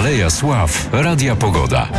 Aleja Sław Radia Pogoda.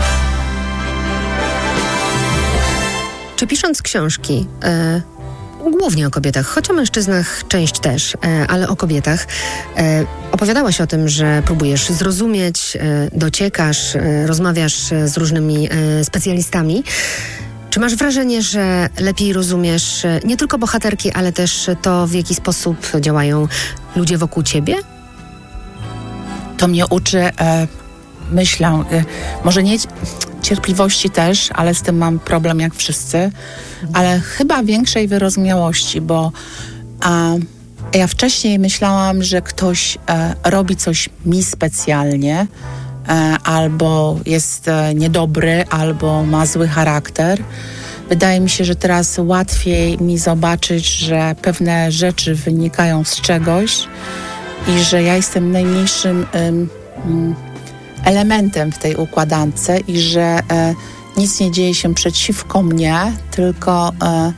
Czy pisząc książki, głównie o kobietach, choć o mężczyznach część też, ale o kobietach, opowiadałaś o tym, że próbujesz zrozumieć, dociekasz, rozmawiasz z różnymi specjalistami. Czy masz wrażenie, że lepiej rozumiesz nie tylko bohaterki, ale też to, w jaki sposób działają ludzie wokół ciebie? To mnie uczy, myślę, może nie cierpliwości też, ale z tym mam problem jak wszyscy, ale chyba większej wyrozumiałości, bo ja wcześniej myślałam, że ktoś robi coś mi specjalnie, albo jest niedobry, albo ma zły charakter. Wydaje mi się, że teraz łatwiej mi zobaczyć, że pewne rzeczy wynikają z czegoś i że ja jestem najmniejszym elementem w tej układance i że nic nie dzieje się przeciwko mnie, tylko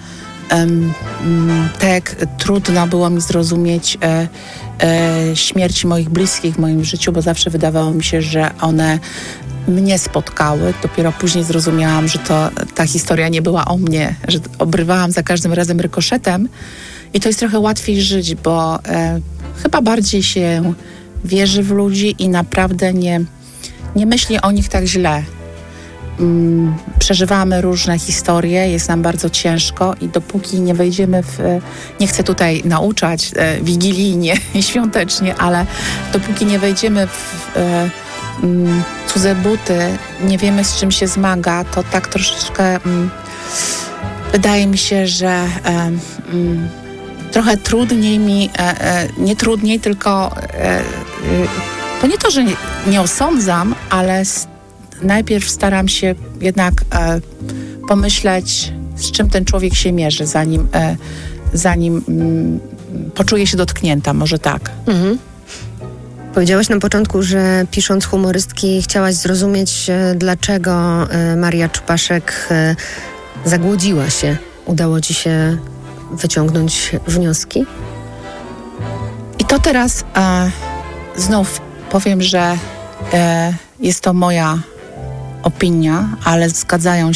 tak jak trudno było mi zrozumieć śmierci moich bliskich w moim życiu, bo zawsze wydawało mi się, że one mnie spotkały. Dopiero później zrozumiałam, że ta historia nie była o mnie, że obrywałam za każdym razem rykoszetem i to jest trochę łatwiej żyć, bo chyba bardziej się wierzy w ludzi i naprawdę nie myśli o nich tak źle. Przeżywamy różne historie, jest nam bardzo ciężko i dopóki nie wejdziemy nie chcę tutaj nauczać wigilijnie i świątecznie, ale dopóki nie wejdziemy w cudze buty, nie wiemy, z czym się zmaga, to tak troszeczkę wydaje mi się, że trochę trudniej mi, nie trudniej, tylko to nie to, że nie osądzam, ale najpierw staram się jednak pomyśleć, z czym ten człowiek się mierzy, zanim poczuje się dotknięta, może tak. Mhm. Powiedziałaś na początku, że pisząc humorystki chciałaś zrozumieć, dlaczego Maria Czupaszek zagłodziła się. Udało ci się wyciągnąć wnioski? I to teraz znów powiem, że jest to moja opinia, ale zgadza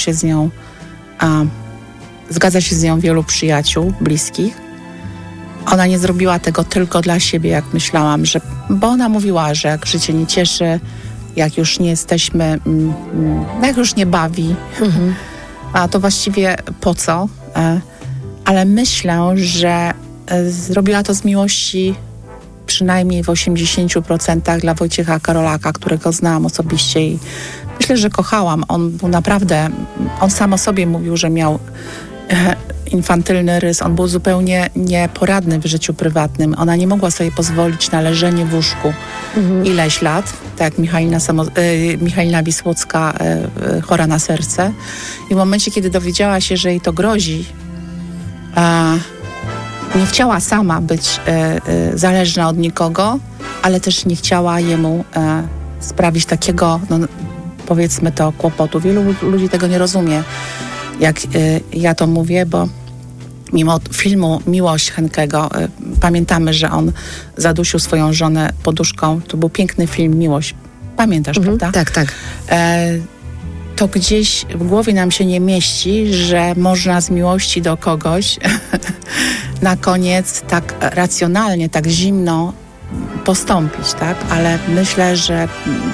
się z nią wielu przyjaciół, bliskich. Ona nie zrobiła tego tylko dla siebie, jak myślałam, bo ona mówiła, że jak życie nie cieszy, jak już nie jesteśmy, jak już nie bawi, a to właściwie po co? Ale myślę, że zrobiła to z miłości przynajmniej w 80% dla Wojciecha Karolaka, którego znałam osobiście i myślę, że kochałam. On był naprawdę, on sam o sobie mówił, że miał infantylny rys. On był zupełnie nieporadny w życiu prywatnym. Ona nie mogła sobie pozwolić na leżenie w łóżku ileś lat, tak jak Michalina Wisłocka, chora na serce. I w momencie, kiedy dowiedziała się, że jej to grozi, nie chciała sama być zależna od nikogo, ale też nie chciała jemu sprawić takiego, powiedzmy to, kłopotu. Wielu ludzi tego nie rozumie, jak ja to mówię, bo mimo filmu Miłość Henkego pamiętamy, że on zadusił swoją żonę poduszką. To był piękny film Miłość. Pamiętasz, prawda? Tak, tak. To gdzieś w głowie nam się nie mieści, że można z miłości do kogoś na koniec tak racjonalnie, tak zimno postąpić, tak? Ale myślę, że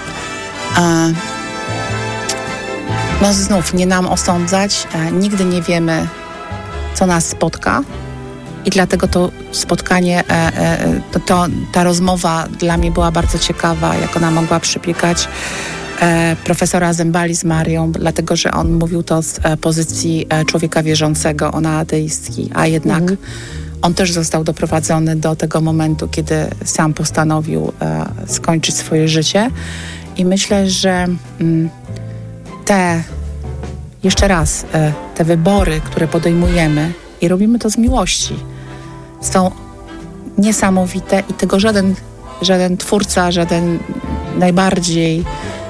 znów nie nam osądzać, nigdy nie wiemy, co nas spotka i dlatego to spotkanie, ta rozmowa dla mnie była bardzo ciekawa, jak ona mogła przypiekać profesora Zembali z Marią, dlatego, że on mówił to z pozycji człowieka wierzącego, ona ateistki, a jednak on też został doprowadzony do tego momentu, kiedy sam postanowił skończyć swoje życie i myślę, że te wybory, które podejmujemy i robimy to z miłości, są niesamowite i tego żaden twórca, żaden najbardziej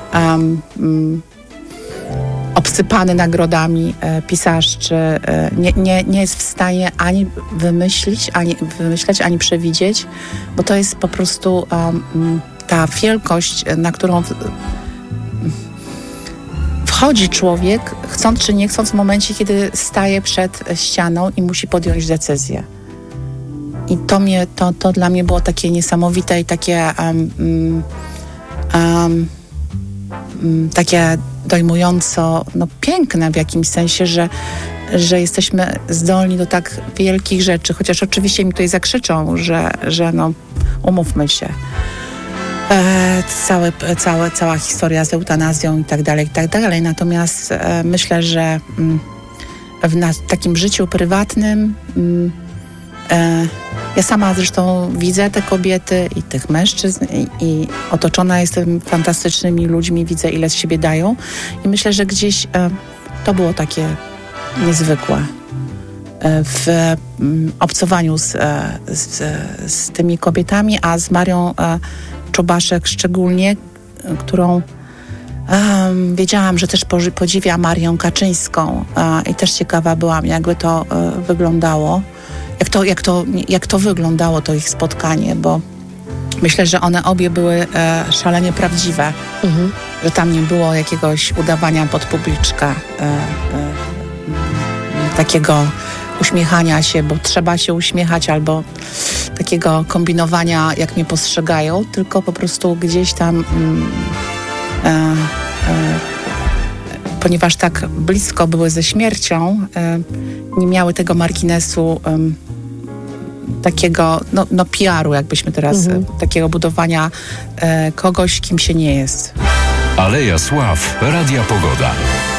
obsypany nagrodami pisarz nie jest w stanie ani wymyśleć, ani przewidzieć, bo to jest po prostu ta wielkość, na którą wchodzi człowiek, chcąc czy nie chcąc, w momencie, kiedy staje przed ścianą i musi podjąć decyzję. I to dla mnie było takie niesamowite i takie takie dojmująco piękne w jakimś sensie, że jesteśmy zdolni do tak wielkich rzeczy, chociaż oczywiście mi tutaj zakrzyczą, że umówmy się. Cała historia z eutanazją i tak dalej. Natomiast myślę, że w takim życiu prywatnym ja sama zresztą widzę te kobiety i tych mężczyzn i otoczona jestem fantastycznymi ludźmi, widzę, ile z siebie dają i myślę, że gdzieś to było takie niezwykłe w obcowaniu z tymi kobietami, a z Marią Czubaszek szczególnie, którą wiedziałam, że też podziwia Marię Kaczyńską i też ciekawa byłam, jakby to wyglądało. Jak to wyglądało, to ich spotkanie, bo myślę, że one obie były szalenie prawdziwe, że tam nie było jakiegoś udawania pod publiczka, takiego uśmiechania się, bo trzeba się uśmiechać, albo takiego kombinowania, jak mnie postrzegają, tylko po prostu gdzieś tam ponieważ tak blisko były ze śmiercią, nie miały tego marginesu takiego PR-u, jakbyśmy teraz, takiego budowania kogoś, kim się nie jest. Aleja Sław, Radia Pogoda.